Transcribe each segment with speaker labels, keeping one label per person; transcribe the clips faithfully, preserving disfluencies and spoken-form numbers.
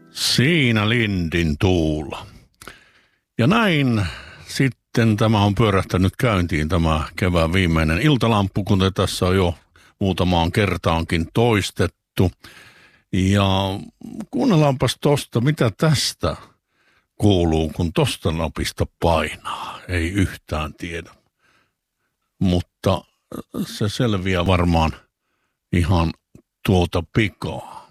Speaker 1: Siinä Lindin tuula. Ja näin sitten tämä on pyörähtänyt käyntiin tämä kevään viimeinen iltalamppu, kuten tässä on jo muutamaan kertaankin toistettu. Ja kuunnellaanpas tosta, mitä tästä kuuluu, kun tosta napista painaa. Ei yhtään tiedä. Mutta se selviää varmaan ihan tuota pikaa.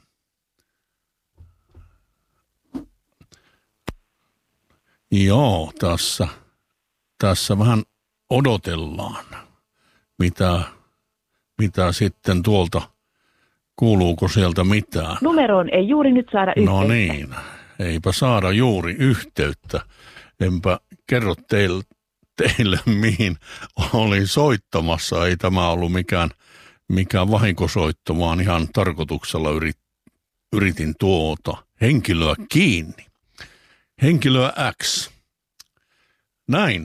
Speaker 1: Joo, tässä, tässä vähän odotellaan, mitä, mitä sitten tuolta, kuuluuko sieltä mitään.
Speaker 2: Numeroon ei juuri nyt saada yhteyttä.
Speaker 1: No niin, eipä saada juuri yhteyttä. Enpä kerro teille, teille mihin olin soittamassa. Ei tämä ollut mikään, mikään vahinkosoitto, vaan ihan tarkoituksella yrit, yritin tuota henkilöä kiinni. Henkilöä X. Näin.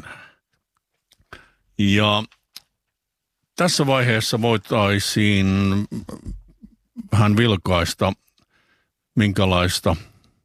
Speaker 1: Ja tässä vaiheessa voitaisiin vähän vilkaista, minkälaista,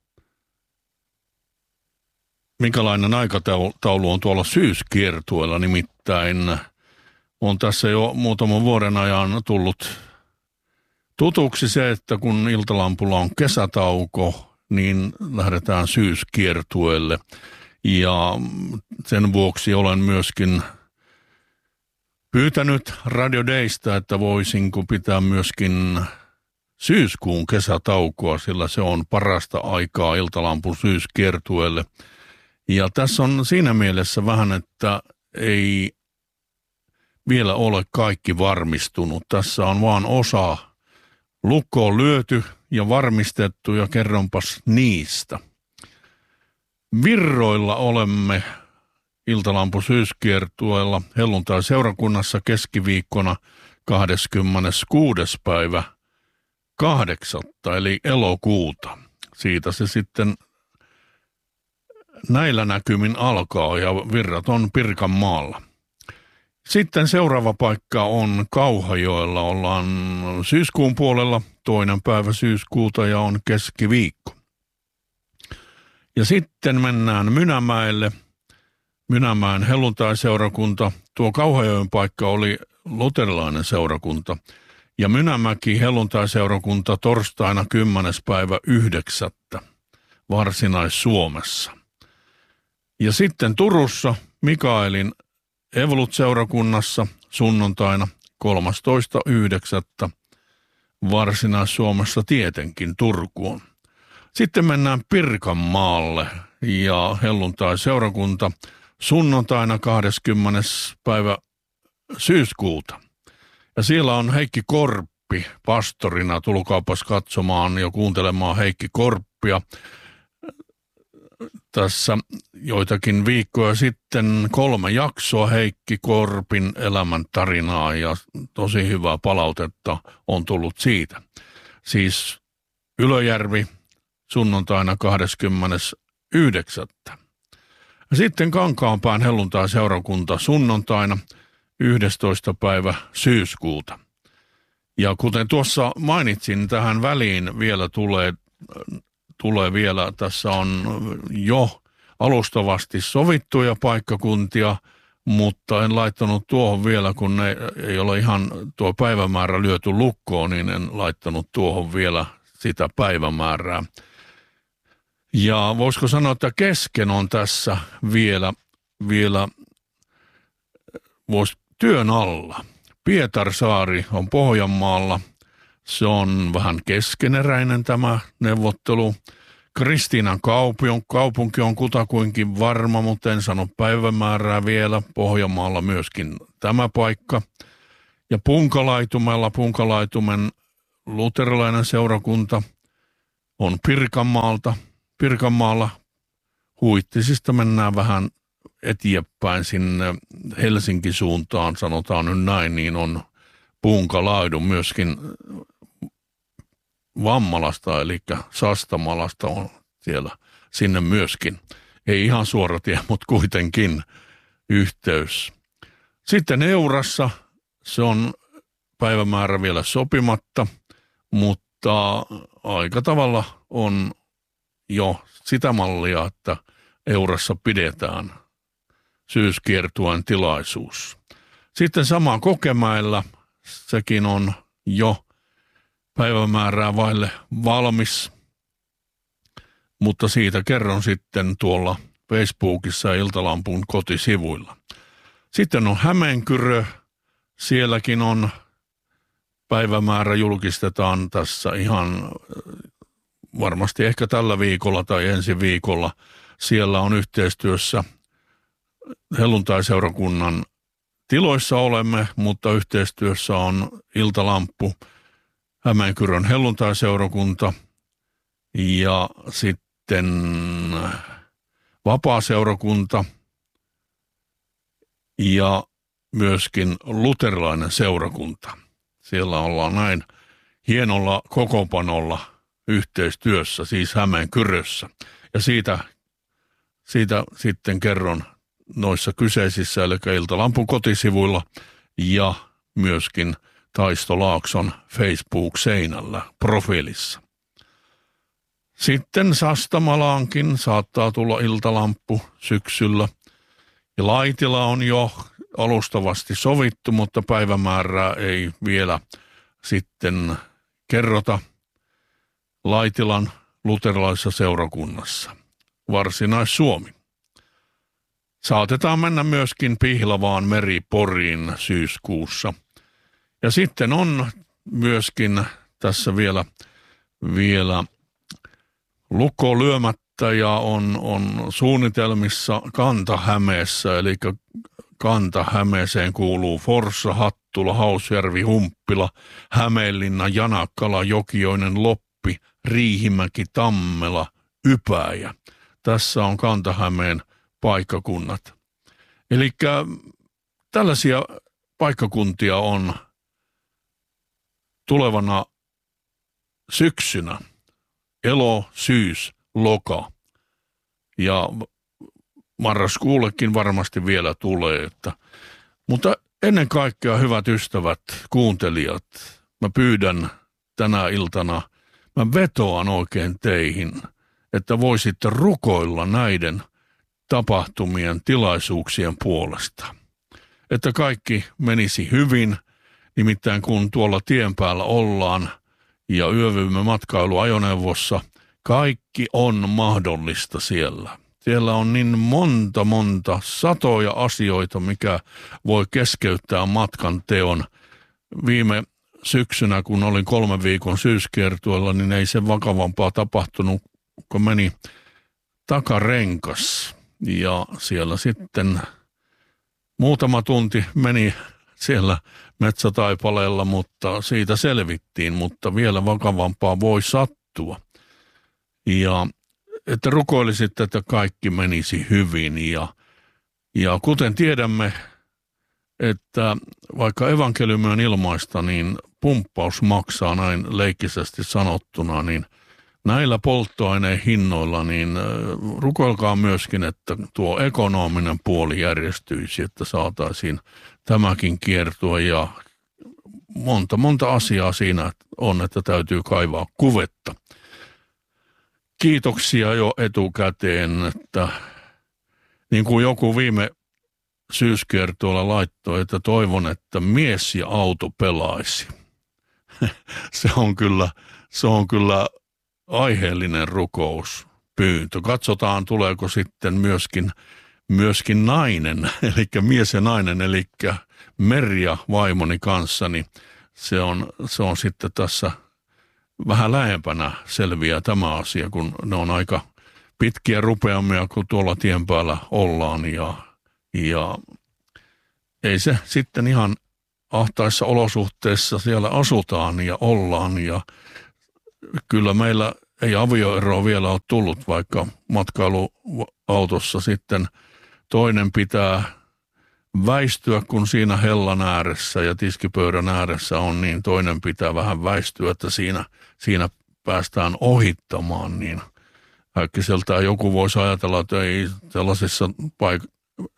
Speaker 1: minkälainen aikataulu on tuolla syyskiertueella. Nimittäin on tässä jo muutaman vuoden ajan tullut tutuksi se, että kun Iltalampulla on kesätauko, niin lähdetään syyskiertueelle. Ja sen vuoksi olen myöskin pyytänyt Radio Daysta, että voisinko pitää myöskin syyskuun kesätaukoa, sillä se on parasta aikaa Iltalampun syyskiertueelle. Ja tässä on siinä mielessä vähän, että ei vielä ole kaikki varmistunut. Tässä on vaan osa lukkoon lyöty ja varmistettu, ja kerronpas niistä. Virroilla olemme Iltalampun syyskiertueella helluntai-seurakunnassa keskiviikkona kahdeskymmeneskuudes päivä kahdeksatta eli elokuuta. Siitä se sitten näillä näkymin alkaa, ja virrat on Pirkanmaalla. Sitten seuraava paikka on Kauhajoella. Ollaan syyskuun puolella, toinen päivä syyskuuta, ja on keskiviikko. Ja sitten mennään Mynämäelle. Mynämäen helluntai-seurakunta. Tuo Kauhajoen paikka oli luterilainen seurakunta. Ja Mynämäki helluntai-seurakunta torstaina kymmenes päivä yhdeksättä Varsinais-Suomessa. Ja sitten Turussa Mikaelin Evolut-seurakunnassa sunnuntaina kolmastoista yhdeksättä Varsinais-Suomessa tietenkin Turkuun. Sitten mennään Pirkanmaalle ja helluntai-seurakunta sunnuntaina kahdeskymmenes päivä syyskuuta. Ja siellä on Heikki Korppi pastorina. Tulkaapas katsomaan ja kuuntelemaan Heikki Korppia. Tässä joitakin viikkoja sitten kolme jaksoa Heikki Korpin elämäntarinaa, ja tosi hyvää palautetta on tullut siitä. Siis Ylöjärvi sunnuntaina kahdeskymmenes yhdeksättä Sitten Kankaanpään helluntai-seurakunta sunnuntaina yhdestoista päivä syyskuuta. Ja kuten tuossa mainitsin, tähän väliin vielä tulee... Tulee vielä, tässä on jo alustavasti sovittuja paikkakuntia, mutta en laittanut tuohon vielä, kun ne ei ole ihan tuo päivämäärä lyöty lukkoon, niin en laittanut tuohon vielä sitä päivämäärää. Ja voisiko sanoa, että kesken on tässä vielä, vielä vois, työn alla. Pietarsaari on Pohjanmaalla. Se on vähän keskeneräinen tämä neuvottelu. Kristiinan kaupunki on kutakuinkin varma, mutta en sano päivämäärää vielä. Pohjanmaalla myöskin tämä paikka. Ja Punkalaitumella, Punkalaitumen luterilainen seurakunta on Pirkanmaalta. Pirkanmaalla Huittisista mennään vähän eteenpäin sinne Helsingin suuntaan, sanotaan nyt näin, niin on Punkalaidun myöskin Vammalasta, eli Sastamalasta on siellä sinne myöskin. Ei ihan suora tie, mutta kuitenkin yhteys. Sitten Eurassa, se on päivämäärä vielä sopimatta, mutta aika tavalla on jo sitä mallia, että Eurassa pidetään syyskiertueen tilaisuus. Sitten sama Kokemäellä, sekin on jo päivämäärää vaille valmis, mutta siitä kerron sitten tuolla Facebookissa ja Iltalampun kotisivuilla. Sitten on Hämeenkyrö, sielläkin on päivämäärä, julkistetaan tässä ihan varmasti ehkä tällä viikolla tai ensi viikolla. Siellä on yhteistyössä helluntaiseurakunnan tiloissa olemme, mutta yhteistyössä on Iltalamppu, Hämeenkyrön helluntaiseurakunta ja sitten vapaaseurakunta ja myöskin luterilainen seurakunta. Siellä ollaan näin hienolla kokoonpanolla yhteistyössä, siis Hämeenkyrössä. Ja siitä, siitä sitten kerron noissa kyseisissä, eli Iltalampun kotisivuilla ja myöskin Taisto Laakson Facebook-seinällä profiilissa. Sitten Sastamalaankin saattaa tulla Iltalamppu syksyllä. Ja Laitila on jo alustavasti sovittu, mutta päivämäärää ei vielä sitten kerrota Laitilan luterilaisessa seurakunnassa. Varsinais-Suomi. Saatetaan mennä myöskin Pihlavaan Meri-Poriin syyskuussa. Ja sitten on myöskin tässä vielä, vielä lukko lyömättä ja on, on suunnitelmissa Kanta-Hämeessä, eli Kanta-Hämeeseen kuuluu Forssa, Hattula, Hausjärvi, Humppila, Hämeenlinna, Janakkala, Jokioinen, Loppi, Riihimäki, Tammela, Ypäjä. Tässä on Kanta-Hämeen paikkakunnat. Eli tällaisia paikkakuntia on tulevana syksynä, elo, syys, loka ja marraskuullekin varmasti vielä tulee. Että, mutta ennen kaikkea, hyvät ystävät, kuuntelijat, mä pyydän tänä iltana, mä vetoan oikein teihin, että voisitte rukoilla näiden tapahtumien, tilaisuuksien puolesta. Että kaikki menisi hyvin, nimittäin kun tuolla tien päällä ollaan ja yövymme matkailuajoneuvossa, kaikki on mahdollista siellä. Siellä on niin monta, monta, satoja asioita, mikä voi keskeyttää matkan teon. Viime syksynä, kun olin kolmen viikon syyskiertueella, niin ei se vakavampaa tapahtunut, kun meni takarenkas. Ja siellä sitten muutama tunti meni siellä metsätaipaleella, mutta siitä selvittiin, mutta vielä vakavampaa voi sattua. Ja että rukoilisitte, että kaikki menisi hyvin. Ja, ja kuten tiedämme, että vaikka evankeliumi on ilmaista, niin pumppaus maksaa näin leikkisesti sanottuna, niin näillä polttoaineen hinnoilla, niin rukoilkaa myöskin, että tuo ekonominen puoli järjestyisi, että saataisiin tämäkin kiertua ja monta, monta asiaa siinä on, että täytyy kaivaa kuvetta. Kiitoksia jo etukäteen, että niin kuin joku viime syyskiertueella laittoi, että toivon, että mies ja auto pelaisi. se on kyllä, se on kyllä aiheellinen rukouspyyntö. Katsotaan, tuleeko sitten myöskin, myöskin nainen, eli mies ja nainen, eli Merja vaimoni kanssa, niin se on, se on sitten tässä vähän lähempänä selviää tämä asia, kun ne on aika pitkiä rupeamia, kun tuolla tien päällä ollaan ja, ja ei se sitten ihan ahtaissa olosuhteissa siellä asutaan ja ollaan ja kyllä meillä ei avioeroa vielä ole tullut, vaikka matkailuautossa sitten toinen pitää väistyä, kun siinä hellan ääressä ja tiskipöydän ääressä on, niin toinen pitää vähän väistyä, että siinä, siinä päästään ohittamaan, niin äkkiseltään joku voisi ajatella, että ei sellaisissa paik-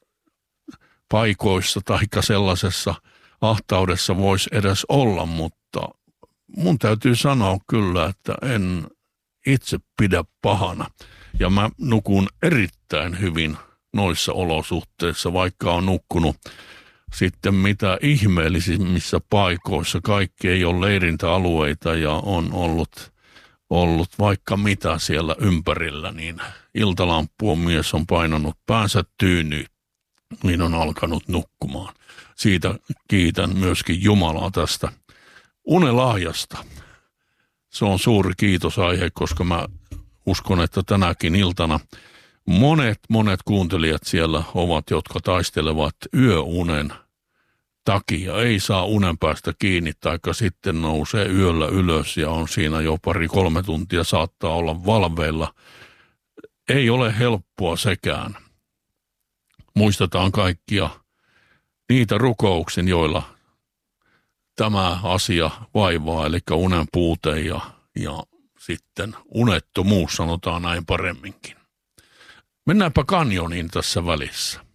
Speaker 1: paikoissa tai sellaisessa ahtaudessa voisi edes olla, mutta mun täytyy sanoa kyllä, että en itse pidä pahana. Ja mä nukun erittäin hyvin noissa olosuhteissa, vaikka on nukkunut sitten mitä ihmeellisimmissä paikoissa. Kaikki ei ole leirintäalueita ja on ollut, ollut vaikka mitä siellä ympärillä, niin iltalamppu on mies on painanut päänsä tyynyyn, niin on alkanut nukkumaan. Siitä kiitän myöskin Jumalaa tästä unelahjasta. Se on suuri kiitosaihe, koska mä uskon, että tänäkin iltana monet, monet kuuntelijat siellä ovat, jotka taistelevat yöunen takia. Ei saa unen päästä kiinni, taikka sitten nousee yöllä ylös ja on siinä jo pari-kolme tuntia, saattaa olla valveilla. Ei ole helppoa sekään. Muistetaan kaikkia niitä rukouksia, joilla tämä asia vaivaa, eli unen puute ja, ja sitten unettomuus, sanotaan näin paremminkin. Mennäänpä kanjoniin tässä välissä.